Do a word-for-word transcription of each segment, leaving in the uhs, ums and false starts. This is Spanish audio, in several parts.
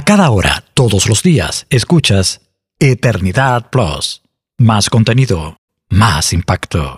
cada hora, todos los días, escuchas Eternidad Plus. Más contenido, más impacto.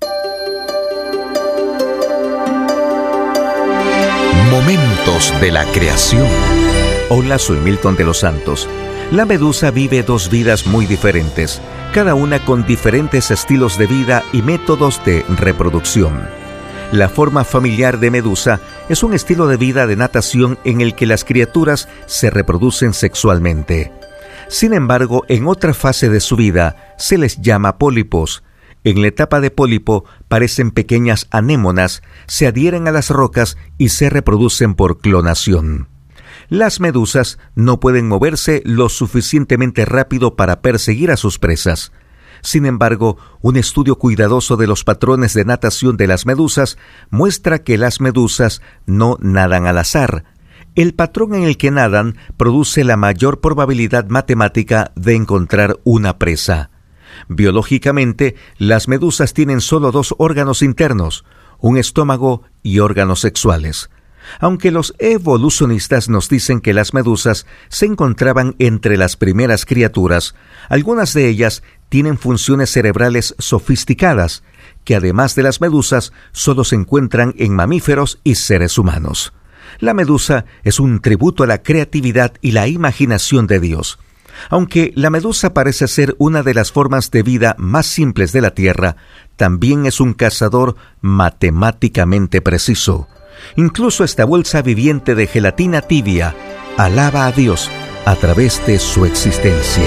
Momentos de la creación. Hola, soy Milton de los Santos. La medusa vive dos vidas muy diferentes, cada una con diferentes estilos de vida y métodos de reproducción. La forma familiar de medusa es un estilo de vida de natación en el que las criaturas se reproducen sexualmente. Sin embargo, en otra fase de su vida se les llama pólipos. En la etapa de pólipo parecen pequeñas anémonas, se adhieren a las rocas y se reproducen por clonación. Las medusas no pueden moverse lo suficientemente rápido para perseguir a sus presas. Sin embargo, un estudio cuidadoso de los patrones de natación de las medusas muestra que las medusas no nadan al azar. El patrón en el que nadan produce la mayor probabilidad matemática de encontrar una presa. Biológicamente, las medusas tienen solo dos órganos internos, un estómago y órganos sexuales. Aunque los evolucionistas nos dicen que las medusas se encontraban entre las primeras criaturas, algunas de ellas tienen funciones cerebrales sofisticadas, que además de las medusas, solo se encuentran en mamíferos y seres humanos. La medusa es un tributo a la creatividad y la imaginación de Dios. Aunque la medusa parece ser una de las formas de vida más simples de la Tierra, también es un cazador matemáticamente preciso. Incluso esta bolsa viviente de gelatina tibia alaba a Dios a través de su existencia.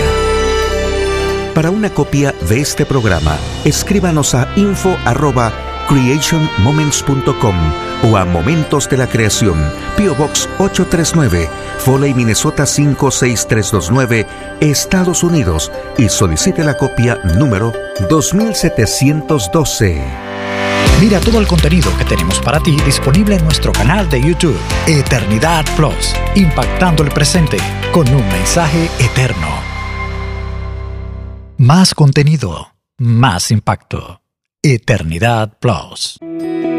Para una copia de este programa, escríbanos a info arroba creation moments punto com o a Momentos de la Creación, P O Box ocho tres nueve, Foley, Minnesota cinco seis tres dos nueve, Estados Unidos, y solicite la copia número dos mil setecientos doce. Mira todo el contenido que tenemos para ti disponible en nuestro canal de YouTube, Eternidad Plus, impactando el presente con un mensaje eterno. Más contenido, más impacto. Eternidad Plus.